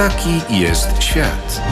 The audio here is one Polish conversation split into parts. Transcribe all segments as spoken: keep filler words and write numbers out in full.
Taki jest świat.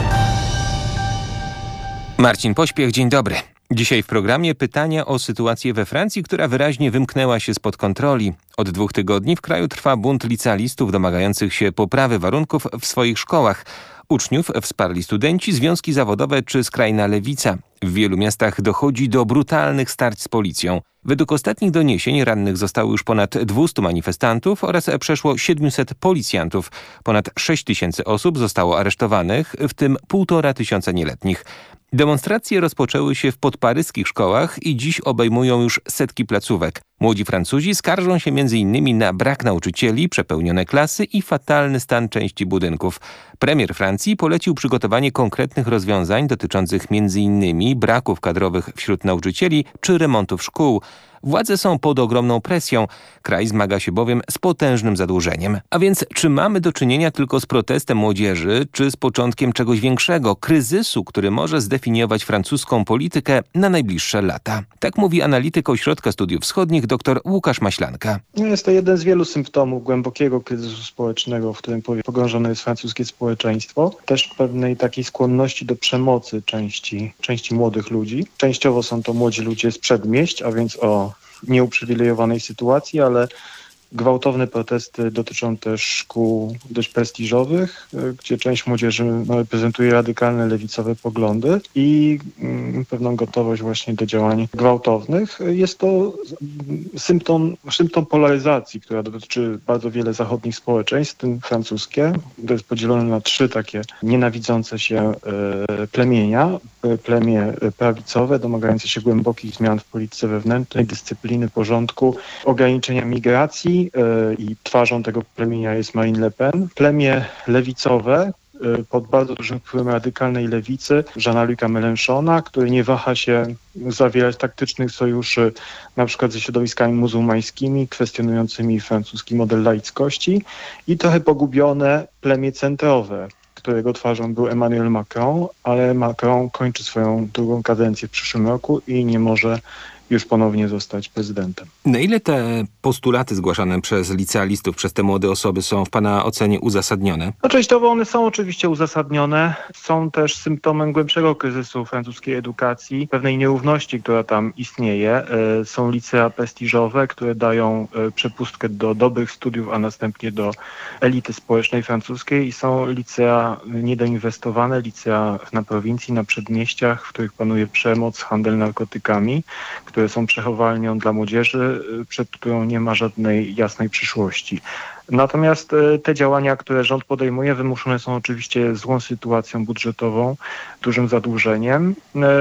Marcin Pośpiech, dzień dobry. Dzisiaj w programie pytania o sytuację we Francji, która wyraźnie wymknęła się spod kontroli. Od dwóch tygodni w kraju trwa bunt licealistów domagających się poprawy warunków w swoich szkołach. Uczniów wsparli studenci, związki zawodowe czy skrajna lewica. W wielu miastach dochodzi do brutalnych starć z policją. Według ostatnich doniesień rannych zostało już ponad dwieście manifestantów oraz przeszło siedemset policjantów. Ponad sześć tysięcy osób zostało aresztowanych, w tym półtora tysiąca nieletnich. Demonstracje rozpoczęły się w podparyskich szkołach i dziś obejmują już setki placówek. Młodzi Francuzi skarżą się między innymi na brak nauczycieli, przepełnione klasy i fatalny stan części budynków. Premier Francji polecił przygotowanie konkretnych rozwiązań dotyczących między innymi braków kadrowych wśród nauczycieli czy remontów szkół. Władze są pod ogromną presją. Kraj zmaga się bowiem z potężnym zadłużeniem. A więc czy mamy do czynienia tylko z protestem młodzieży, czy z początkiem czegoś większego, kryzysu, który może zdefiniować francuską politykę na najbliższe lata? Tak mówi analityk Ośrodka Studiów Wschodnich dr Łukasz Maślanka. Jest to jeden z wielu symptomów głębokiego kryzysu społecznego, w którym pogrążone jest francuskie społeczeństwo. Też pewnej takiej skłonności do przemocy części, części młodych ludzi. Częściowo są to młodzi ludzie z przedmieść, a więc o nieuprzywilejowanej sytuacji, ale gwałtowne protesty dotyczą też szkół dość prestiżowych, gdzie część młodzieży no, reprezentuje radykalne lewicowe poglądy i mm, pewną gotowość właśnie do działań gwałtownych. Jest to symptom, symptom polaryzacji, która dotyczy bardzo wiele zachodnich społeczeństw, w tym francuskie. To jest podzielone na trzy takie nienawidzące się e, plemienia. Plemię prawicowe, domagające się głębokich zmian w polityce wewnętrznej, dyscypliny, porządku, ograniczenia migracji i twarzą tego plemienia jest Marine Le Pen. Plemię lewicowe pod bardzo dużym wpływem radykalnej lewicy Jeana-Luca Mélenchona, który nie waha się zawierać taktycznych sojuszy na przykład ze środowiskami muzułmańskimi, kwestionującymi francuski model laickości i trochę pogubione plemię centrowe, którego twarzą był Emmanuel Macron, ale Macron kończy swoją drugą kadencję w przyszłym roku i nie może już ponownie zostać prezydentem. Na ile te postulaty zgłaszane przez licealistów, przez te młode osoby są w Pana ocenie uzasadnione? No, częściowo one są oczywiście uzasadnione. Są też symptomem głębszego kryzysu francuskiej edukacji, pewnej nierówności, która tam istnieje. Są licea prestiżowe, które dają przepustkę do dobrych studiów, a następnie do elity społecznej francuskiej i są licea niedoinwestowane, licea na prowincji, na przedmieściach, w których panuje przemoc, handel narkotykami, które są przechowalnią dla młodzieży, przed którą nie ma żadnej jasnej przyszłości. Natomiast te działania, które rząd podejmuje, wymuszone są oczywiście złą sytuacją budżetową, dużym zadłużeniem.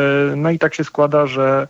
No i tak się składa, że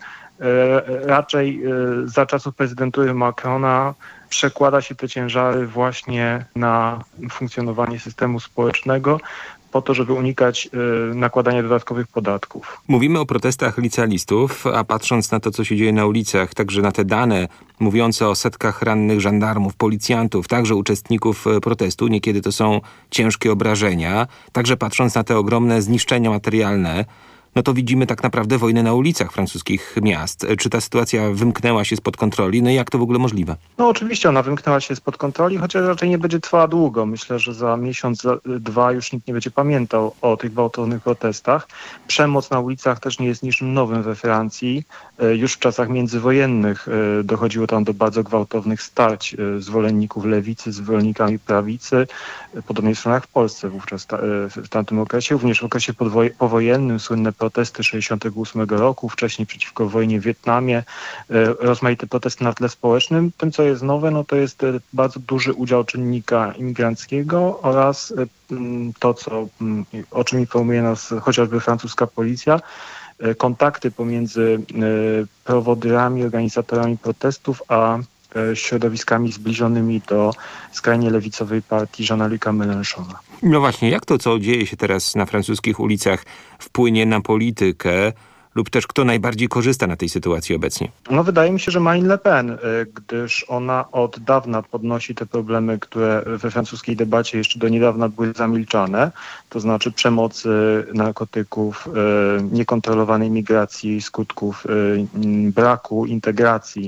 raczej za czasów prezydentury Macrona przekłada się te ciężary właśnie na funkcjonowanie systemu społecznego, po to, żeby unikać y, nakładania dodatkowych podatków. Mówimy o protestach licealistów, a patrząc na to, co się dzieje na ulicach, także na te dane mówiące o setkach rannych żandarmów, policjantów, także uczestników protestu, niekiedy to są ciężkie obrażenia, także patrząc na te ogromne zniszczenia materialne, no to widzimy tak naprawdę wojnę na ulicach francuskich miast. Czy ta sytuacja wymknęła się spod kontroli? No i jak to w ogóle możliwe? No oczywiście ona wymknęła się spod kontroli, chociaż raczej nie będzie trwała długo. Myślę, że za miesiąc, za dwa już nikt nie będzie pamiętał o tych gwałtownych protestach. Przemoc na ulicach też nie jest niczym nowym we Francji. Już w czasach międzywojennych dochodziło tam do bardzo gwałtownych starć zwolenników lewicy z zwolennikami prawicy. Podobnie jest w Polsce wówczas w tamtym okresie. Również w okresie powojennym słynne protesty sześćdziesiątego ósmego roku, wcześniej przeciwko wojnie w Wietnamie, rozmaite protesty na tle społecznym. Tym, co jest nowe, no to jest bardzo duży udział czynnika imigranckiego oraz to, co, o czym informuje nas chociażby francuska policja, kontakty pomiędzy prowodyrami, organizatorami protestów, a środowiskami zbliżonymi do skrajnie lewicowej partii Jeana-Luca Mélenchona. No właśnie, jak to, co dzieje się teraz na francuskich ulicach, wpłynie na politykę lub też kto najbardziej korzysta na tej sytuacji obecnie? No wydaje mi się, że Marine Le Pen, gdyż ona od dawna podnosi te problemy, które we francuskiej debacie jeszcze do niedawna były zamilczane, to znaczy przemocy, narkotyków, niekontrolowanej migracji, skutków braku integracji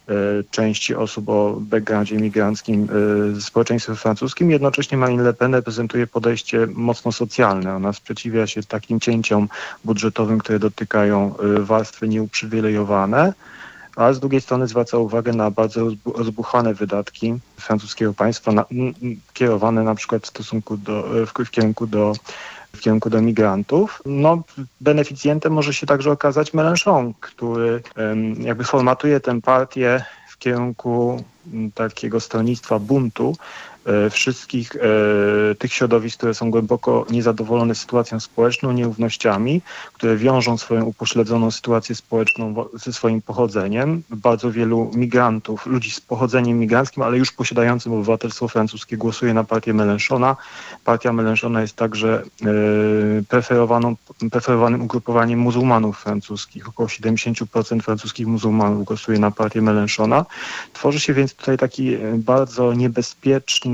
części osób o backgroundzie imigranckim w społeczeństwie francuskim. Jednocześnie Marine Le Pen reprezentuje podejście mocno socjalne. Ona sprzeciwia się takim cięciom budżetowym, które dotykają warstwy nieuprzywilejowane, a z drugiej strony zwraca uwagę na bardzo rozbuchane wydatki francuskiego państwa, na, kierowane na przykład w stosunku do, w, w kierunku do w kierunku do migrantów. No, beneficjentem może się także okazać Mélenchon, który um, jakby formatuje tę partię w kierunku um, takiego stronnictwa buntu e, wszystkich e, tych środowisk, które są głęboko niezadowolone sytuacją społeczną, nierównościami, które wiążą swoją upośledzoną sytuację społeczną wo- ze swoim pochodzeniem. Bardzo wielu migrantów, ludzi z pochodzeniem migranckim, ale już posiadającym obywatelstwo francuskie głosuje na partię Mélenchona. Partia Mélenchona jest także e, preferowaną, preferowanym ugrupowaniem muzułmanów francuskich. Około siedemdziesiąt procent francuskich muzułmanów głosuje na partię Mélenchona. Tworzy się więc tutaj taki bardzo niebezpieczny,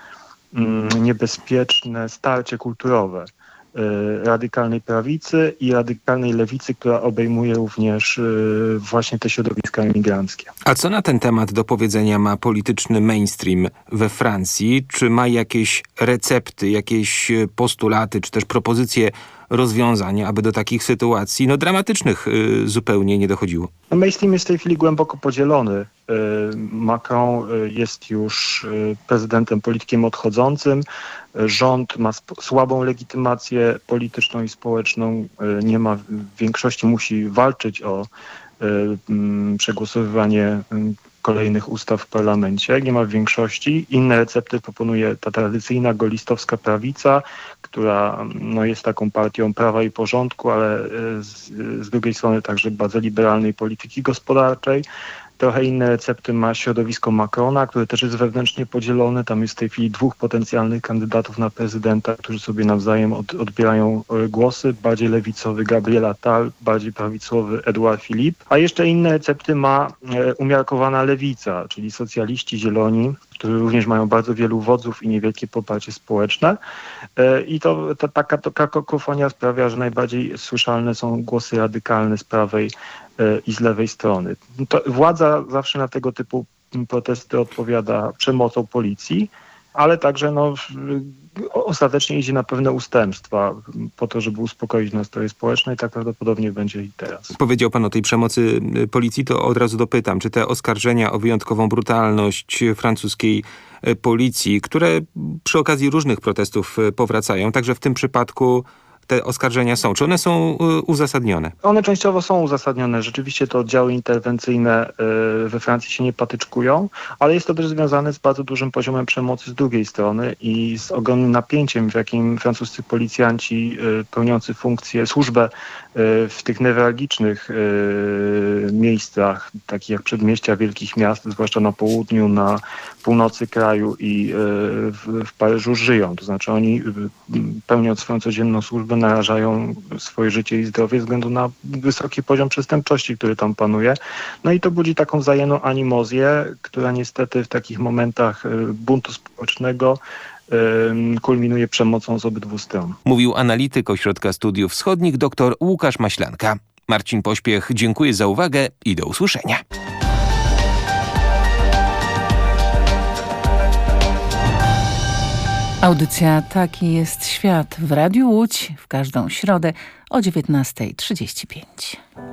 niebezpieczne starcie kulturowe radykalnej prawicy i radykalnej lewicy, która obejmuje również właśnie te środowiska emigranckie. A co na ten temat do powiedzenia ma polityczny mainstream we Francji? Czy ma jakieś recepty, jakieś postulaty, czy też propozycje rozwiązań, aby do takich sytuacji no, dramatycznych y, zupełnie nie dochodziło? No, mainstream jest w tej chwili głęboko podzielony. Macron jest już prezydentem, politykiem odchodzącym. Rząd ma sp- słabą legitymację polityczną i społeczną. Nie ma w większości, musi walczyć o y, przegłosowywanie kolejnych ustaw w parlamencie. Nie ma większości. Inne recepty proponuje ta tradycyjna golistowska prawica, która no, jest taką partią prawa i porządku, ale z, z drugiej strony także bardzo liberalnej polityki gospodarczej. Trochę inne recepty ma środowisko Macrona, które też jest wewnętrznie podzielone. Tam jest w tej chwili dwóch potencjalnych kandydatów na prezydenta, którzy sobie nawzajem od, odbierają głosy. Bardziej lewicowy Gabriel Attal, bardziej prawicowy Edouard Philippe. A jeszcze inne recepty ma e, umiarkowana lewica, czyli socjaliści, zieloni, którzy również mają bardzo wielu wodzów i niewielkie poparcie społeczne. E, I to, to taka to kakofonia sprawia, że najbardziej słyszalne są głosy radykalne z prawej i z lewej strony. To władza zawsze na tego typu protesty odpowiada przemocą policji, ale także no, ostatecznie idzie na pewne ustępstwa po to, żeby uspokoić nastroje społeczne i tak prawdopodobnie będzie i teraz. Powiedział pan o tej przemocy policji, to od razu dopytam, czy te oskarżenia o wyjątkową brutalność francuskiej policji, które przy okazji różnych protestów powracają, także w tym przypadku te oskarżenia są. Czy one są uzasadnione? One częściowo są uzasadnione. Rzeczywiście te oddziały interwencyjne we Francji się nie patyczkują, ale jest to też związane z bardzo dużym poziomem przemocy z drugiej strony i z ogromnym napięciem, w jakim francuscy policjanci pełniący funkcję, służbę w tych newralgicznych miejscach, takich jak przedmieścia wielkich miast, zwłaszcza na południu, na północy kraju i w, w Paryżu żyją. To znaczy oni pełniąc swoją codzienną służbę narażają swoje życie i zdrowie ze względu na wysoki poziom przestępczości, który tam panuje. No i to budzi taką wzajemną animozję, która niestety w takich momentach buntu społecznego kulminuje przemocą z obydwu stron. Mówił analityk Ośrodka Studiów Wschodnich dr Łukasz Maślanka. Marcin Pośpiech, dziękuję za uwagę i do usłyszenia. Audycja Taki jest świat w Radiu Łódź w każdą środę o dziewiętnasta trzydzieści pięć.